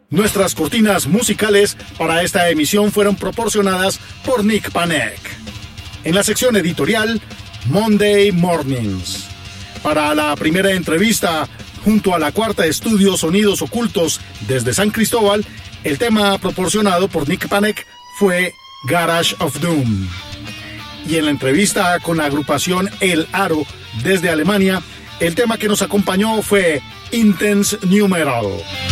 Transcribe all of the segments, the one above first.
Nuestras cortinas musicales para esta emisión fueron proporcionadas por Nick Panek. En la sección editorial, Monday Mornings. Para la primera entrevista, junto a la Cuarta Estudio Sonidos Ocultos desde San Cristóbal, el tema proporcionado por Nick Panek fue Garage of Doom. Y en la entrevista con la agrupación El Aro desde Alemania, el tema que nos acompañó fue Intense Nu Metal.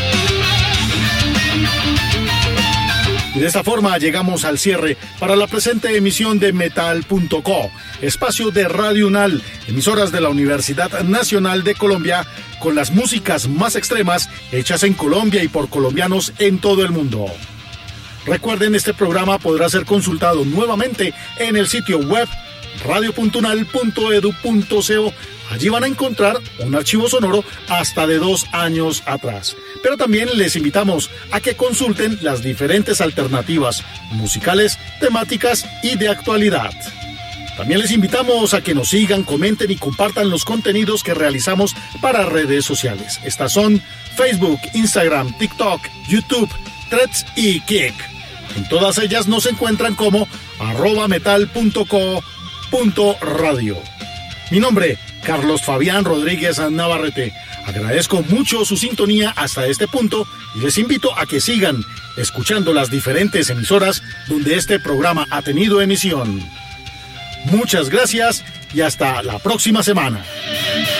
Y de esta forma llegamos al cierre para la presente emisión de Metal.co, espacio de Radio UNAL, emisoras de la Universidad Nacional de Colombia, con las músicas más extremas hechas en Colombia y por colombianos en todo el mundo. Recuerden, este programa podrá ser consultado nuevamente en el sitio web radio.unal.edu.co. Allí van a encontrar un archivo sonoro hasta de 2 años atrás. Pero también les invitamos a que consulten las diferentes alternativas musicales, temáticas y de actualidad. También les invitamos a que nos sigan, comenten y compartan los contenidos que realizamos para redes sociales. Estas son Facebook, Instagram, TikTok, YouTube, Threads y Kik. En todas ellas nos encuentran como @metal.co.radio. Mi nombre, Carlos Fabián Rodríguez Navarrete. Agradezco mucho su sintonía hasta este punto y les invito a que sigan escuchando las diferentes emisoras donde este programa ha tenido emisión. Muchas gracias y hasta la próxima semana.